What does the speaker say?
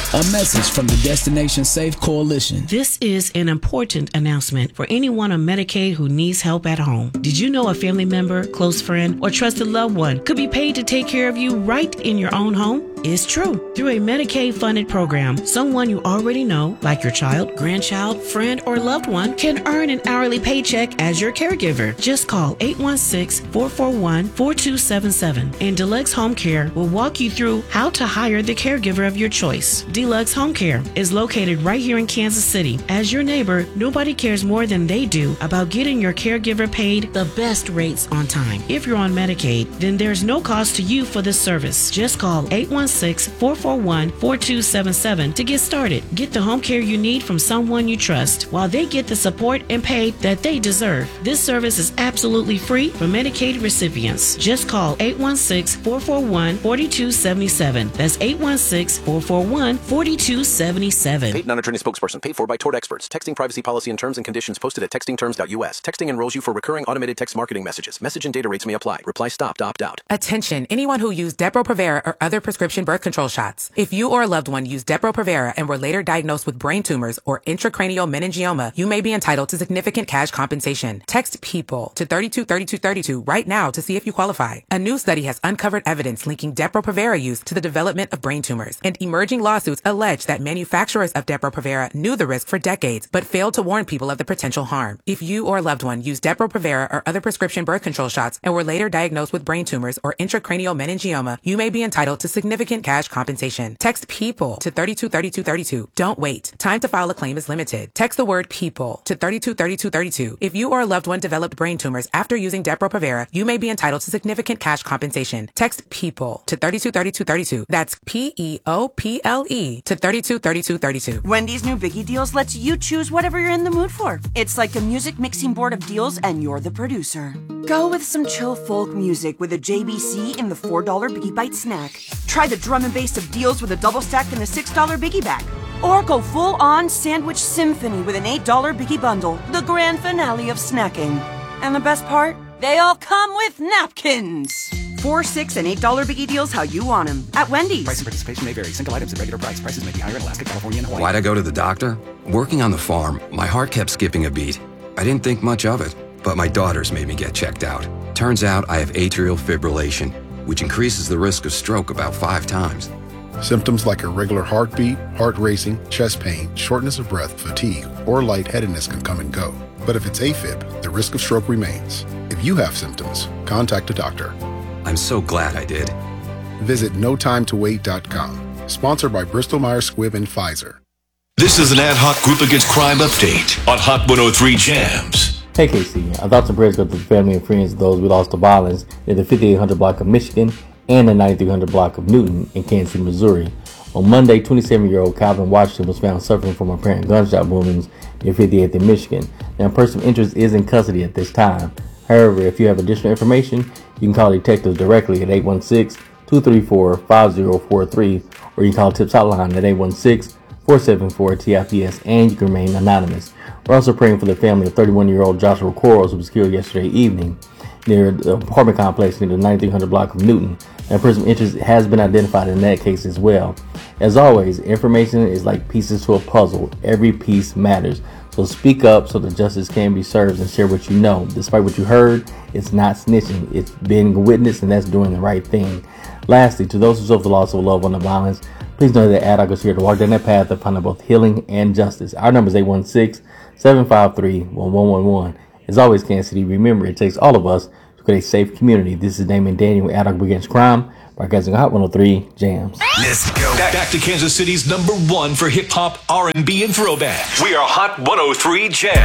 A message from the Destination Safe Coalition. This is an important announcement for anyone on Medicaid who needs help at home. Did you know a family member, close friend, or trusted loved one could be paid to take care of you right in your own home? It's true. Through a Medicaid-funded program, someone you already know, like your child, grandchild, friend, or loved one, can earn an hourly paycheck as your caregiver. Just call 816-441-4277, and Deluxe Home Care will walk you through how to hire the caregiver of your choice. Deluxe Home Care is located right here in Kansas City. As your neighbor, nobody cares more than they do about getting your caregiver paid the best rates on time. If you're on Medicaid, then there's no cost to you for this service. Just call 816-441-4277 to get started. Get the home care you need from someone you trust while they get the support and pay that they deserve. This service is absolutely free for Medicaid recipients. Just call 816-441-4277. That's 816-441-4277. Paid non-attorney spokesperson. Paid for by Tort Experts. Texting privacy policy and terms and conditions posted at textingterms.us. Texting enrolls you for recurring automated text marketing messages. Message and data rates may apply. Reply stop to opt out. Attention, anyone who used Depo-Provera or other prescription birth control shots. If you or a loved one used Depo-Provera and were later diagnosed with brain tumors or intracranial meningioma, you may be entitled to significant cash compensation. Text PEOPLE to 323232 right now to see if you qualify. A new study has uncovered evidence linking Depo-Provera use to the development of brain tumors, and emerging lawsuits allege that manufacturers of Depo-Provera knew the risk for decades but failed to warn people of the potential harm. If you or a loved one used Depo-Provera or other prescription birth control shots and were later diagnosed with brain tumors or intracranial meningioma, you may be entitled to significant cash compensation. Text PEOPLE to 323232. Don't wait. Time to file a claim is limited. Text the word PEOPLE to 323232. If you or a loved one developed brain tumors after using Depo-Provera, you may be entitled to significant cash compensation. Text PEOPLE to 323232. That's PEOPLE to 323232. Wendy's new Biggie Deals lets you choose whatever you're in the mood for. It's like a music mixing board of deals, and you're the producer. Go with some chill folk music with a JBC in the $4 Biggie Bite snack. Try the drum and bass of deals with a double stack in the $6 Biggie bag. Or go full-on sandwich symphony with an $8 Biggie bundle, the grand finale of snacking. And the best part? They all come with napkins. $4, $6, and $8 Biggie Deals how you want them at Wendy's. Price and participation may vary. Single items at regular price. Prices may be higher in Alaska, California, and Hawaii. Why'd I go to the doctor? Working on the farm, my heart kept skipping a beat. I didn't think much of it, but my daughters made me get checked out. Turns out I have atrial fibrillation, which increases the risk of stroke about 5 times. Symptoms like irregular heartbeat, heart racing, chest pain, shortness of breath, fatigue, or lightheadedness can come and go. But if it's AFib, the risk of stroke remains. If you have symptoms, contact a doctor. I'm so glad I did. Visit notimetowait.com. Sponsored by Bristol-Myers Squibb and Pfizer. This is an ad hoc group against crime update on Hot 103 Jams. Hey KC, our thoughts and prayers go to the family and friends of those we lost to violence in the 5800 block of Michigan and the 9300 block of Newton in Kansas City, Missouri. On Monday, 27-year-old Calvin Washington was found suffering from apparent gunshot wounds near 58th in Michigan. Now, a person of interest is in custody at this time. However, if you have additional information, you can call detectives directly at 816-234-5043, or you can call Tips Hotline at 816-474-TIPS, and you can remain anonymous. We're also praying for the family of 31-year-old Joshua Quarles, who was killed yesterday evening near the apartment complex near the 9300 block of Newton. And a person of interest has been identified in that case as well. As always, information is like pieces to a puzzle. Every piece matters. So speak up so that justice can be served and share what you know. Despite what you heard, it's not snitching. It's being a witness, and that's doing the right thing. Lastly, to those who suffer the loss of a loved one of violence, please know that ADOC is here to walk down that path of finding both healing and justice. Our number is 816-753-1111. As always, Kansas City, remember, it takes all of us to create a safe community. This is Damon Daniel with ADOC Against Crime, broadcasting Hot 103 Jams. Let's go. Back to Kansas City's #1 for hip-hop, R&B, and throwback. We are Hot 103 Jams.